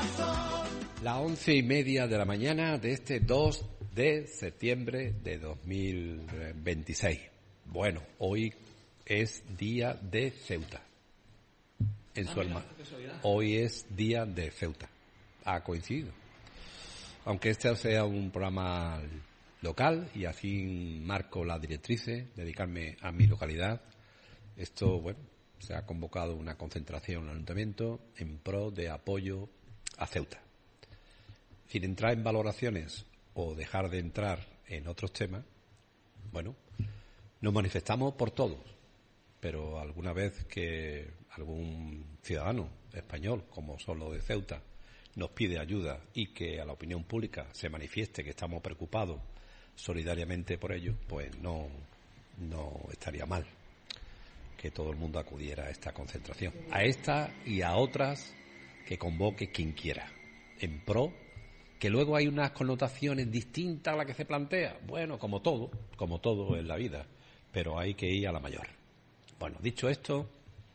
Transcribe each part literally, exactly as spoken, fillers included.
Las once y media de la mañana de este dos de septiembre de dos mil veintiséis. Bueno, hoy es día de Ceuta. En su alma. Hoy es día de Ceuta. Ha coincidido. Aunque este sea un programa local y así marco las directrices, dedicarme a mi localidad, esto, bueno, se ha convocado una concentración en el ayuntamiento en pro de apoyo a Ceuta. Sin entrar en valoraciones o dejar de entrar en otros temas, bueno, nos manifestamos por todos, pero alguna vez que algún ciudadano español, como son los de Ceuta, nos pide ayuda y que a la opinión pública se manifieste que estamos preocupados solidariamente por ello, pues no, no estaría mal que todo el mundo acudiera a esta concentración, a esta y a otras que convoque quien quiera, en pro, que luego hay unas connotaciones distintas a las que se plantea, bueno, como todo, como todo en la vida, pero hay que ir a la mayor. Bueno, dicho esto,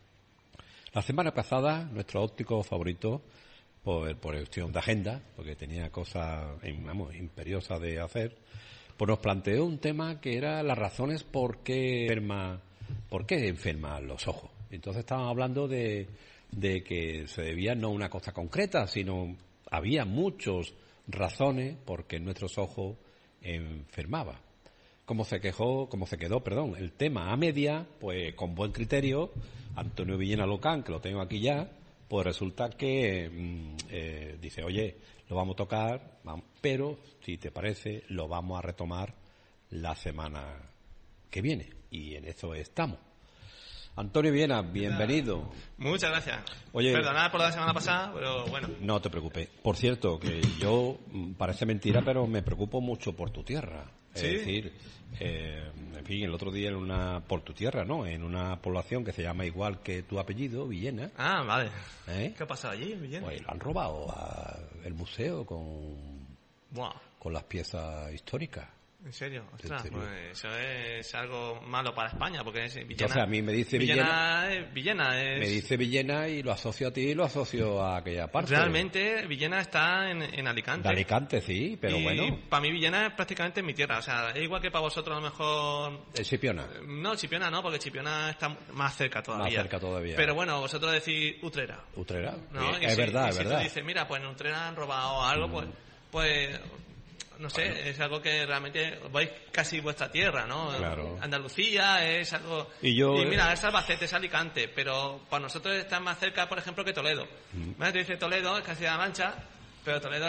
la semana pasada nuestro óptico favorito, por, por cuestión de agenda, porque tenía cosas, vamos, imperiosas de hacer, pues nos planteó un tema que era las razones por qué enferma, por qué enferman los ojos. Entonces estábamos hablando de, de que se debía no a una cosa concreta, sino había muchas razones por qué nuestros ojos enfermaba. Como se quejó, como se quedó, perdón, el tema a media, pues con buen criterio, Antonio Villena Locán, que lo tengo aquí ya, pues resulta que mm, eh, dice, oye, lo vamos a tocar, vamos, pero si te parece, lo vamos a retomar la semana que viene, y en eso estamos. Antonio Villena, bienvenido. Muchas gracias. Oye, perdonad por la semana pasada, pero bueno. No te preocupes. Por cierto, que yo, parece mentira, pero me preocupo mucho por tu tierra. Es ¿Sí? decir, eh, en fin, el otro día en una, por tu tierra, ¿no? En una población que se llama igual que tu apellido, Villena. Ah, vale. ¿Eh? ¿Qué ha pasado allí en Villena? Pues lo han robado al museo con, Buah. con las piezas históricas. ¿En serio? Ostras, ¿En serio? pues eso es algo malo para España, porque es Villena. Entonces a mí me dice Villena. Villena, es, Villena es, me dice Villena y lo asocio a ti y lo asocio a aquella parte. Realmente Villena está en, en Alicante. De Alicante, sí, pero y bueno. para mí Villena es prácticamente mi tierra, o sea, es igual que para vosotros a lo mejor. Es Chipiona. No, Chipiona no, porque Chipiona está más cerca todavía. Más cerca todavía. Pero bueno, vosotros decís Utrera. Utrera. ¿No? Es si, verdad, y es si verdad. tú dices, mira, pues en Utrera han robado algo, Mm. pues, pues, no sé, bueno. Es algo que realmente vais casi vuestra tierra, ¿no? Claro. Andalucía es algo. Y yo. Y mira, es Albacete, es Alicante, pero para nosotros está más cerca, por ejemplo, que Toledo. Mm. ¿Ves? Te dice Toledo, es Castilla-La Mancha, pero Toledo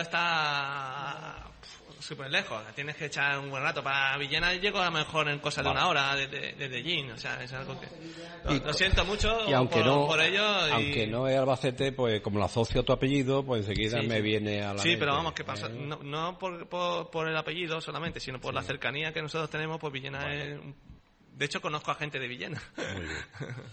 está súper lejos, tienes que echar un buen rato. Para Villena llego a lo mejor en cosa de vale. una hora desde, desde allí, o sea, es algo que lo, Y, lo siento mucho y aunque por, no, por ello. Y... aunque no es Albacete, pues como lo asocio a tu apellido, pues enseguida sí, me sí. viene a la Sí, mente. pero vamos, que pasa, ¿Eh? no, no por, por, por el apellido solamente, sino por sí. la cercanía que nosotros tenemos, pues Villena vale. es... De hecho, conozco a gente de Villena. Muy bien.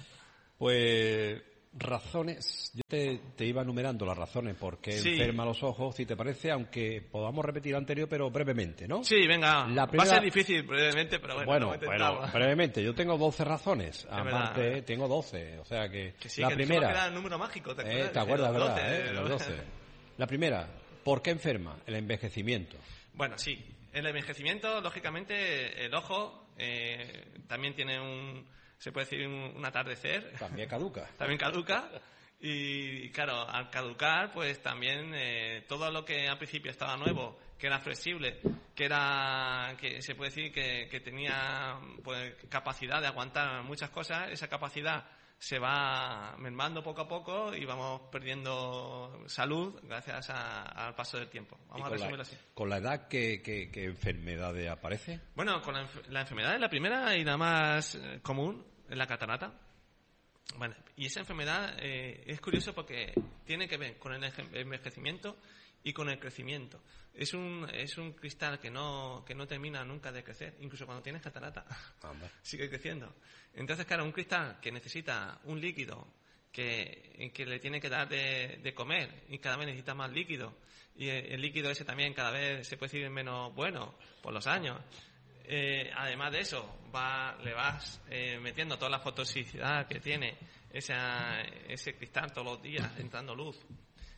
Pues... razones, yo te, te iba enumerando las razones por qué sí. enferma los ojos, si te parece, aunque podamos repetir lo anterior, pero brevemente, ¿no? Sí, venga, la primera... va a ser difícil brevemente, pero bueno. Bueno, bueno brevemente, yo tengo doce razones, es aparte verdad. tengo doce, o sea que, que sí, la que primera... Que era el número mágico, ¿te acuerdas? Eh, ¿te acuerdas, los verdad? doce, Eh, los doce. La primera, ¿por qué enferma? El envejecimiento. Bueno, sí, el envejecimiento, lógicamente, el ojo eh, también tiene un, se puede decir, un, un atardecer. También caduca. También caduca. Y claro, al caducar, pues también eh, todo lo que al principio estaba nuevo, que era flexible, que era, que se puede decir que, que tenía pues capacidad de aguantar muchas cosas, esa capacidad se va mermando poco a poco y vamos perdiendo salud gracias a, al paso del tiempo. Vamos a resumirlo la, así. ¿Con la edad qué, qué, qué enfermedades aparece? Bueno, con la, la enfermedad, la primera y la más común es la catarata. Bueno, y esa enfermedad eh, es curioso porque tiene que ver con el envejecimiento y con el crecimiento. Es un es un cristal que no que no termina nunca de crecer, incluso cuando tienes catarata. Anda. Sigue creciendo. Entonces, claro, un cristal que necesita un líquido que, que le tiene que dar de, de comer y cada vez necesita más líquido y el, el líquido ese también cada vez se puede decir menos bueno por los años. Eh, además de eso, va, le vas eh, metiendo toda la fototoxicidad que tiene esa, ese cristal todos los días, entrando luz.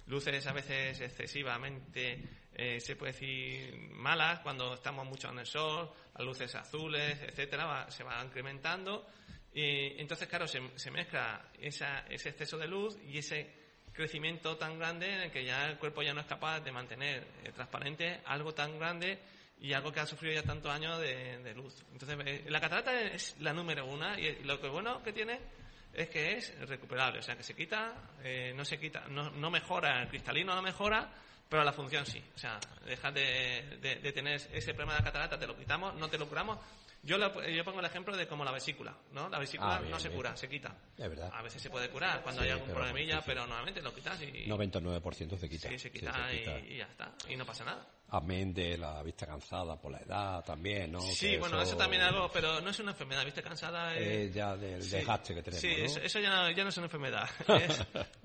luces a veces excesivamente, eh, se puede decir, malas, cuando estamos mucho en el sol, las luces azules, etcétera, va, se van incrementando. Y entonces, claro, se, se mezcla esa, ese exceso de luz y ese crecimiento tan grande en el que ya el cuerpo ya no es capaz de mantener eh, transparente algo tan grande y algo que ha sufrido ya tantos años de, de luz. Entonces, eh, la catarata es la número una y lo que bueno que tiene es que es recuperable, o sea, que se quita, eh, no se quita, no, no mejora, el cristalino no mejora, pero la función sí. O sea, dejas de, de, de tener ese problema de la catarata, te lo quitamos, no te lo curamos. Yo, lo, yo pongo el ejemplo de como la vesícula, ¿no? La vesícula ah, bien, no se bien. cura, se quita. Es verdad. A veces se puede curar cuando sí, hay algún pero, problemilla, sí, sí. pero normalmente lo quitas y... noventa y nueve por ciento se quita. Sí, se quita, sí, se quita. Y, y ya está, y no pasa nada. Amén de la vista cansada por la edad también, ¿no? Sí, que bueno, eso... eso también es algo, pero no es una enfermedad, vista cansada es... Eh, ya del sí, desgaste que tenemos, Sí, ¿no? eso, eso ya, no, ya no es una enfermedad. es,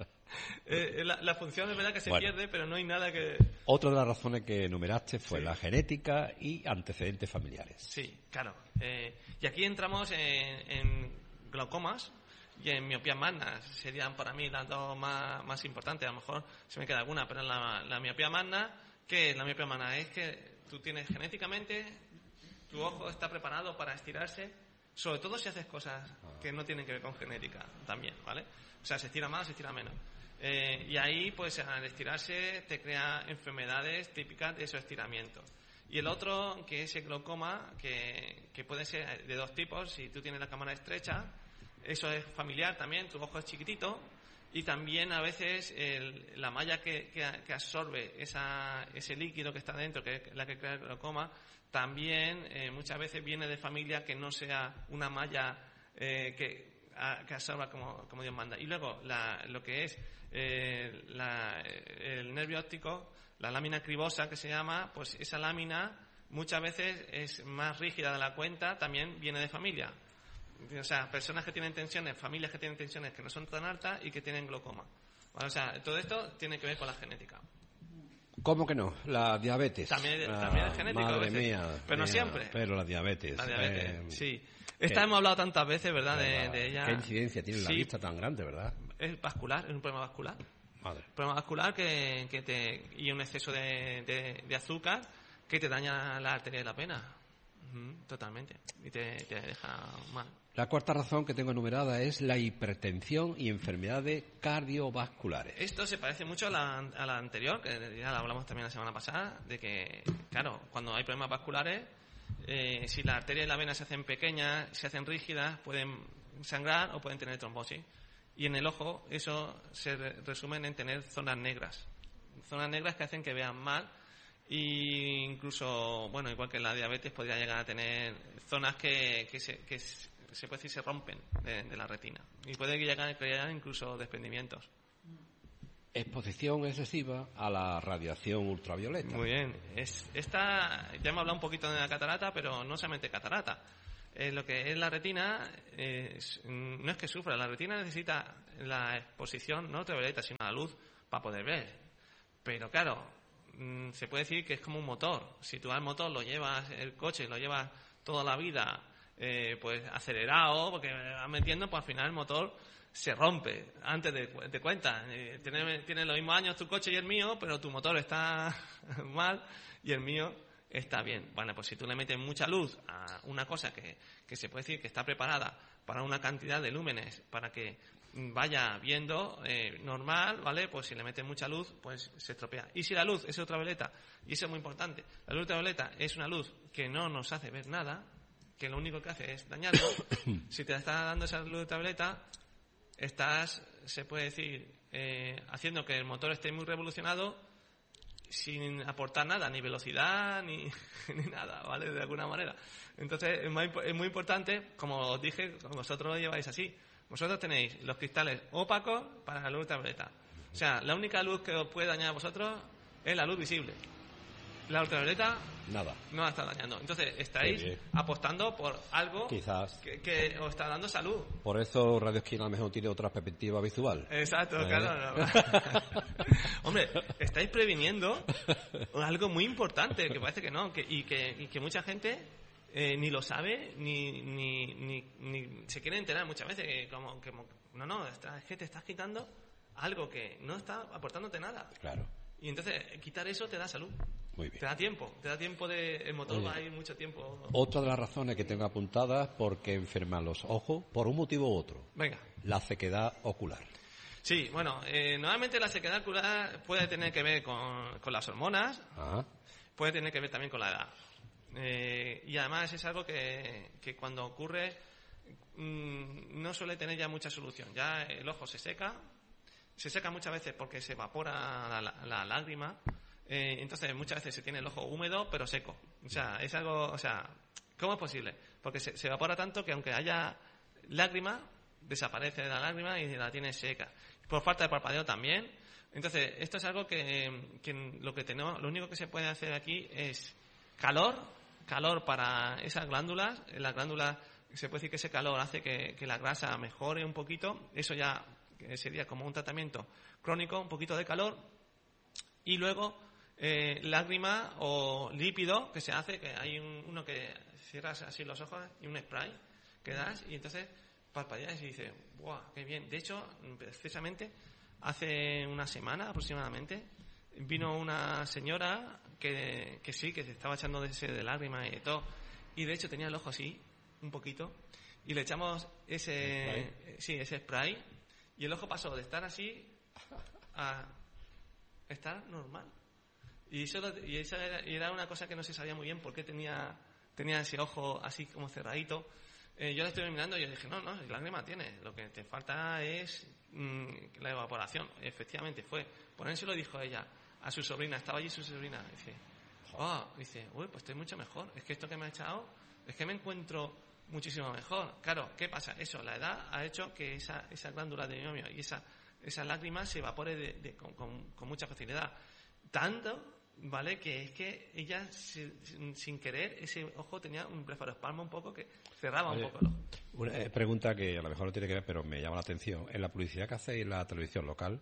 eh, la, la función es verdad que se bueno, pierde, pero no hay nada que... Otra de las razones que enumeraste fue sí. la genética y antecedentes familiares. Sí, claro. Eh, y aquí entramos en, en glaucomas y en miopías magnas. Serían para mí las dos más, más importantes. A lo mejor se me queda alguna, pero en la, la miopía magna, ¿qué es la miopía magna? Es que tú tienes genéticamente, tu ojo está preparado para estirarse, sobre todo si haces cosas que no tienen que ver con genética también, ¿vale? O sea, se estira más, se estira menos. Eh, y ahí, pues, al estirarse te crea enfermedades típicas de esos estiramientos. Y el otro, que es el glaucoma, que, que puede ser de dos tipos. Si tú tienes la cámara estrecha, eso es familiar también, tu ojo es chiquitito. Y también a veces el, la malla que, que, que absorbe esa, ese líquido que está dentro, que es la que crea el glaucoma, también eh, muchas veces viene de familia que no sea una malla eh, que, a, que absorba como, como Dios manda. Y luego la, lo que es eh, la, el nervio óptico, la lámina cribosa que se llama, pues esa lámina muchas veces es más rígida de la cuenta, también viene de familia. O sea, personas que tienen tensiones, familias que tienen tensiones que no son tan altas y que tienen glaucoma. Bueno, o sea, todo esto tiene que ver con la genética. ¿Cómo que no? La diabetes. También, ah, también es genético. Madre a veces, mía. Pero no mía, siempre. Pero la diabetes. La diabetes, eh, sí. Esta hemos hablado tantas veces, ¿verdad? De, de ella. ¿Qué incidencia tiene sí, la vista tan grande, verdad? Es vascular, es un problema vascular. Madre. Un problema vascular que, que te, y un exceso de, de, de azúcar que te daña la arteria de la vena. Uh-huh, totalmente. Y te, te deja mal. La cuarta razón que tengo enumerada es la hipertensión y enfermedades cardiovasculares. Esto se parece mucho a la, a la anterior, que ya la hablamos también la semana pasada, de que, claro, cuando hay problemas vasculares, eh, si la arteria y la vena se hacen pequeñas, se hacen rígidas, pueden sangrar o pueden tener trombosis. Y en el ojo eso se re- resume en tener zonas negras. Zonas negras que hacen que vean mal. E incluso, bueno, igual que la diabetes, podría llegar a tener zonas que, que, se, que se puede decir se rompen de, de la retina. Y puede llegar a crear incluso desprendimientos. Exposición excesiva a la radiación ultravioleta. Muy bien. Es, esta, ya hemos hablado un poquito de la catarata, pero no solamente catarata. Eh, lo que es la retina, eh, es, no es que sufra, la retina necesita la exposición no ultravioleta, sino la luz para poder ver. Pero claro, mmm, se puede decir que es como un motor. Si tú al motor lo llevas, el coche lo llevas toda la vida eh, pues acelerado, porque vas metiendo, pues al final el motor se rompe antes de, de cuenta. Eh, tiene, tiene los mismos años tu coche y el mío, pero tu motor está mal y el mío está bien. Bueno, pues si tú le metes mucha luz a una cosa que, que se puede decir que está preparada para una cantidad de lúmenes, para que vaya viendo eh, normal, ¿vale? Pues si le metes mucha luz, pues se estropea. Y si la luz es ultravioleta, y eso es muy importante, la luz ultravioleta es una luz que no nos hace ver nada, que lo único que hace es dañarnos. Si te está dando esa luz ultravioleta, estás, se puede decir, eh, haciendo que el motor esté muy revolucionado sin aportar nada, ni velocidad, ni, ni nada, ¿vale? De alguna manera. Entonces, es muy, es muy importante, como os dije, vosotros lo lleváis así. Vosotros tenéis los cristales opacos para la luz ultravioleta. O sea, la única luz que os puede dañar a vosotros es la luz visible. La ultravioleta nada, no la está dañando. Entonces, estáis apostando por algo quizás que, que os está dando salud. Por eso Radio Esquina a lo mejor tiene otra perspectiva visual. Exacto, ¿Eh? claro. No. Hombre, estáis previniendo algo muy importante, que parece que no, que, y, que, y que mucha gente eh, ni lo sabe, ni, ni, ni, ni se quiere enterar muchas veces. Que como, que, no, no, es que te estás quitando algo que no está aportándote nada. Claro. Y entonces, quitar eso te da salud. Muy bien. Te da tiempo, te da tiempo de... El motor Oye, va a ir mucho tiempo. Otra de las razones que tengo apuntadas porque enferman los ojos, por un motivo u otro. Venga. La sequedad ocular. Sí, bueno, eh, normalmente la sequedad ocular puede tener que ver con, con las hormonas, Ajá. puede tener que ver también con la edad. Eh, y además es algo que, que cuando ocurre mmm, no suele tener ya mucha solución. Ya el ojo se seca, se seca muchas veces porque se evapora la, la, la lágrima. Eh, entonces muchas veces se tiene el ojo húmedo pero seco. O sea, es algo, o sea, ¿cómo es posible? Porque se, se evapora tanto que aunque haya lágrima, desaparece la lágrima y la tiene seca. Por falta de parpadeo también. Entonces, esto es algo que, que lo que tenemos, lo único que se puede hacer aquí es calor, calor para esas glándulas. Las glándulas, se puede decir que ese calor hace que, que la grasa mejore un poquito. Eso ya sería como un tratamiento crónico, un poquito de calor. Y luego Eh, lágrima o lípido que se hace, que hay un, uno que cierras así los ojos y un spray que das y entonces parpadeas y dices, ¡buah, qué bien! De hecho, precisamente hace una semana aproximadamente vino una señora que, que sí, que se estaba echando de ese de lágrimas y de todo, y de hecho tenía el ojo así, un poquito, y le echamos ese, ¿Spray? sí, ese spray y el ojo pasó de estar así a estar normal. Y eso, y esa era, y era una cosa que no se sabía muy bien por qué tenía, tenía ese ojo así como cerradito. Eh, yo la estuve mirando y yo dije, no, no, el lágrima tiene, lo que te falta es mmm, la evaporación. Efectivamente fue, ponérselo, dijo ella, a su sobrina, estaba allí su sobrina, dice, oh, dice, uy, pues estoy mucho mejor, es que esto que me ha echado, es que me encuentro muchísimo mejor. Claro, ¿qué pasa? Eso, la edad ha hecho que esa, esa glándula de binomio y esa, esa lágrima se evapore de, de, con, con, con mucha facilidad. Tanto, ¿vale? Que es que ella, sin, sin querer, ese ojo tenía un blefaroespasmo un poco que cerraba Oye, un poco el ojo. Una eh, pregunta que a lo mejor no tiene que ver, pero me llama la atención. En la publicidad que hacéis en la televisión local,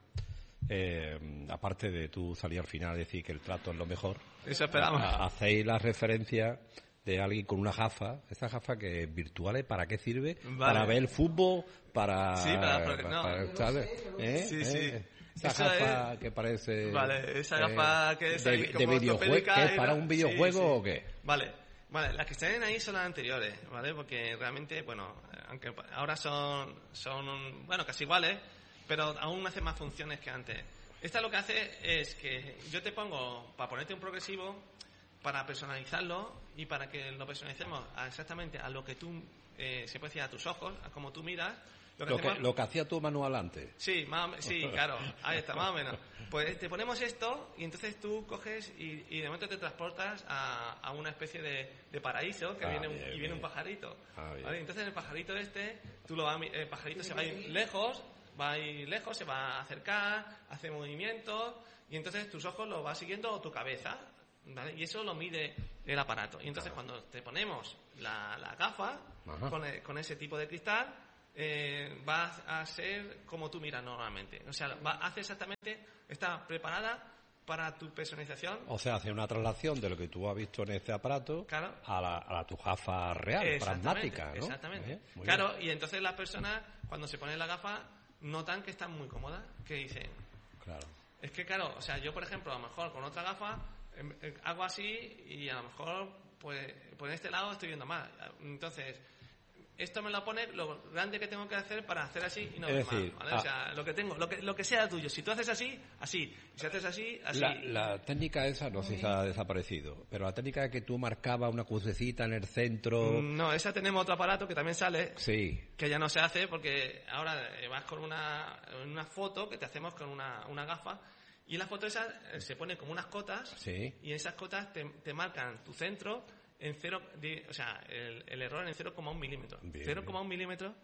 eh, aparte de tú salir al final y decir que el trato es lo mejor, Eso esperamos. a, hacéis la referencia de alguien con una gafa, esa gafa que es virtuales, ¿para qué sirve? Vale. Para ver el fútbol, para... Sí, para- para- no. para- ¿sabes? ¿Eh? Sí, ¿Eh? sí. Esa Eso gafa es- que parece... Vale, esa gafa que es de, ahí de como videojue- ortopédica ¿que es y para la- un videojuego sí, sí. o qué? Vale, vale, las que están ahí son las anteriores, ¿vale? Porque realmente, bueno, aunque ahora son, son un- bueno, casi iguales, pero aún hacen más funciones que antes. Esta lo que hace es que yo te pongo, para ponerte un progresivo, para personalizarlo y para que lo personalicemos a exactamente a lo que tú, eh, se puede decir, a tus ojos, a cómo tú miras. Lo que, Lo que, hacemos- lo que hacía tu manual antes. Sí, más, o me- sí, claro, ahí está, más o menos. Pues te ponemos esto y entonces tú coges y, y de momento te transportas a, a una especie de, de paraíso que Ah, viene un, bien, y viene bien. un pajarito. Ah, bien. ¿Vale? Entonces el pajarito este, tú lo vas, a mi- el pajarito se va a ir lejos, va a ir lejos, se va a acercar, hace movimientos y entonces tus ojos lo va siguiendo tu cabeza, ¿vale? Y eso lo mide el aparato. Y entonces cuando te ponemos la, la gafa Ajá. con, el- con ese tipo de cristal, eh, va a ser como tú miras normalmente. O sea, va, hace exactamente, está preparada para tu personalización. O sea, hace una traslación de lo que tú has visto en este aparato Claro. a la, a la tu gafa real, Exactamente, pragmática, ¿no? Exactamente. ¿Eh? Muy Claro, bien. y entonces las personas, cuando se ponen la gafa, notan que están muy cómodas, que dicen, Claro. es que claro, o sea, yo por ejemplo, a lo mejor con otra gafa, em, eh, hago así y a lo mejor, pues, pues en este lado estoy viendo más. Entonces, esto me lo pone lo grande que tengo que hacer para hacer así y no Es ver decir, más, ¿vale? ah. O sea, lo que tengo, lo que, lo que sea tuyo. Si tú haces así, así. Y si haces así, así. La, la técnica esa no sé si ha desaparecido, pero la técnica de que tú marcabas una crucecita en el centro, Mm, No, esa tenemos otro aparato que también sale, sí, que ya no se hace porque ahora eh, vas con una, una foto que te hacemos con una, una gafa y la foto esa eh, se pone como unas cotas sí, y esas cotas te, te marcan tu centro en cero, di- o sea, el, el error en cero coma uno milímetros. Bien, cero coma uno milímetros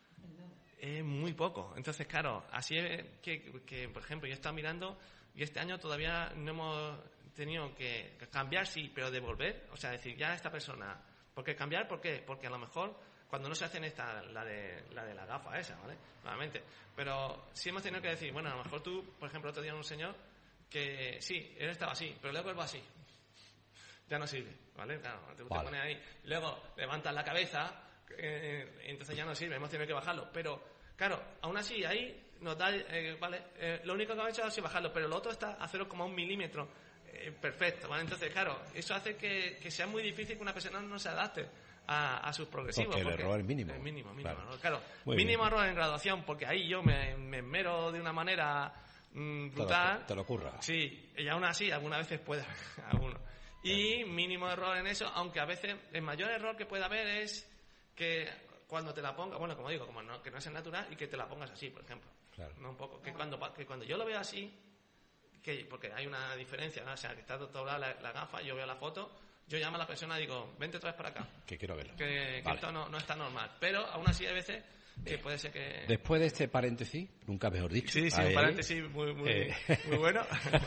es muy poco. Entonces, claro, así es que, que, por ejemplo, yo he estado mirando y este año todavía no hemos tenido que cambiar, sí, pero devolver, o sea, decir, ya esta persona, ¿por qué cambiar? ¿Por qué? Porque a lo mejor cuando no se hacen esta, la de la, de la gafa esa, ¿vale? Nuevamente. Pero sí hemos tenido que decir, bueno, a lo mejor tú, por ejemplo, otro día un señor que sí, él estaba así, pero luego él va así. Ya no sirve, ¿vale? Claro, te, te Vale. pones ahí. Luego levantas la cabeza, eh, entonces ya no sirve, hemos tenido que bajarlo. Pero, claro, aún así, ahí nos da, eh, vale, eh, lo único que hemos hecho ha sido bajarlo, pero lo otro está a cero coma uno milímetros, eh, perfecto, ¿vale? Entonces, claro, eso hace que, que sea muy difícil que una persona no se adapte a, a sus progresivos. Porque el porque error es mínimo. Es mínimo, mínimo, claro. ¿no? Claro, Muy mínimo bien. error en graduación, porque ahí yo me, me esmero de una manera mmm, brutal. Te lo, te lo curra. Sí, y aún así, algunas veces puede haber alguno. Y mínimo error en eso, aunque a veces el mayor error que puede haber es que cuando te la pongas, bueno, como digo, como no, que no es el natural y que te la pongas así, por ejemplo. Claro. No un poco, que cuando, que cuando yo lo veo así, que porque hay una diferencia, ¿no? O sea, que está doblada la, la gafa, yo veo la foto, yo llamo a la persona y digo, vente otra vez para acá. Que quiero verlo. Que, que vale. esto no, no está normal. Pero aún así hay veces que puede ser que... Después de este paréntesis, nunca mejor dicho. Sí, sí, ahí, un paréntesis muy, muy, eh. muy bueno.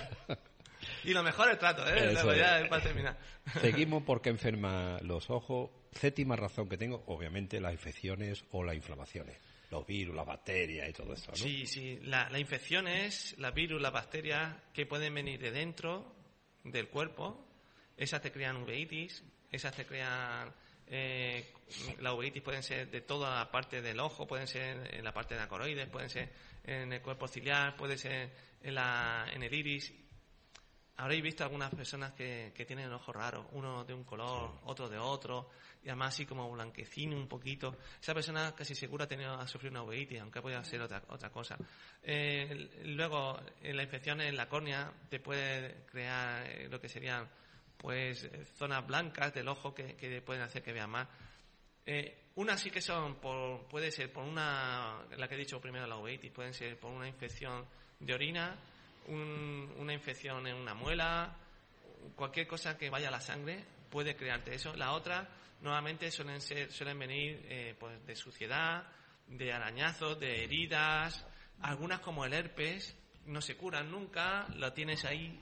Y lo mejor el trato, ¿eh? La verdad es para terminar. Seguimos porque enferma los ojos. Séptima razón que tengo, obviamente, las infecciones o las inflamaciones. Los virus, las bacterias y todo eso, ¿no? Sí, sí. La, la infección es las virus, las bacterias que pueden venir de dentro del cuerpo. Esas te crean uveitis, esas te crean... Eh, la uveitis pueden ser de toda la parte del ojo, pueden ser en la parte de la coroides, pueden ser en el cuerpo ciliar, puede ser en, la, en el iris. Habréis visto algunas personas que, que tienen el ojo raro, uno de un color, sí. otro de otro, y además así como blanquecino un poquito. Esa persona casi segura ha tenido a sufrir una uveitis, aunque pueda ser otra otra cosa. Eh, luego, en la infección en la córnea te puede crear eh, lo que serían pues zonas blancas del ojo que, que pueden hacer que vean más. Eh, unas sí que son, por, puede ser por una, la que he dicho primero, la uveitis, pueden ser por una infección de orina, un, una infección en una muela, cualquier cosa que vaya a la sangre puede crearte eso. La otra, nuevamente, suelen ser, suelen venir eh, pues de suciedad, de arañazos, de heridas, algunas como el herpes, no se curan nunca, lo tienes ahí.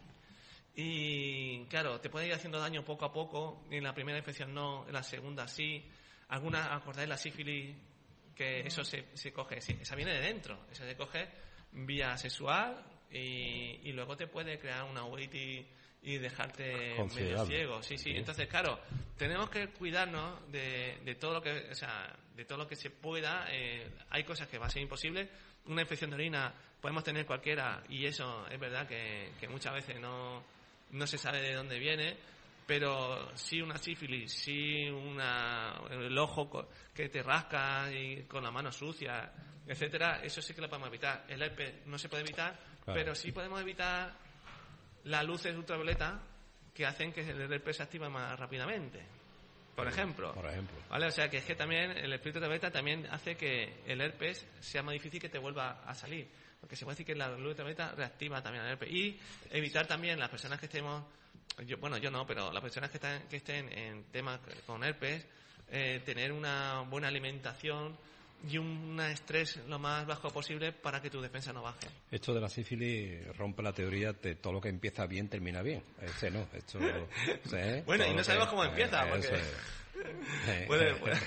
Y claro, te puede ir haciendo daño poco a poco. En la primera infección no, en la segunda sí. Algunas, acordáis la sífilis, que eso se, se coge, sí, esa viene de dentro, esa se coge vía sexual y, y luego te puede crear una uveitis y dejarte medio ciego. Sí, sí. Entonces, claro, tenemos que cuidarnos de, de todo lo que, o sea, de todo lo que se pueda. Eh, hay cosas que va a ser imposible. Una infección de orina podemos tener cualquiera y eso es verdad que, que muchas veces no no se sabe de dónde viene, pero sí una sífilis, sí una, el ojo que te rasca y con la mano sucia, etcétera, eso sí que lo podemos evitar. El herpes no se puede evitar, claro. Pero sí podemos evitar las luces ultravioleta que hacen que el herpes se active más rápidamente. Por ejemplo, Por ejemplo. ¿Vale? O sea que es que también el espíritu ultravioleta también hace que el herpes sea más difícil que te vuelva a salir. Porque se puede decir que la luz ultravioleta reactiva también el herpes. Y evitar también las personas que estemos, yo, bueno, yo no, pero las personas que están que estén en temas con herpes, eh, tener una buena alimentación y un estrés lo más bajo posible para que tu defensa no baje. Esto de la sífilis rompe la teoría de todo lo que empieza bien termina bien. Ese no, esto... ¿sí? Bueno, todo y no sabemos que, cómo empieza, eh, porque... Es. puede, puede.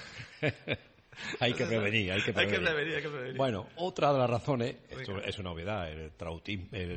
Hay que prevenir, hay que prevenir. Hay que prevenir, hay que prevenir. Bueno, otra de las razones, esto es una novedad, el trautismo, el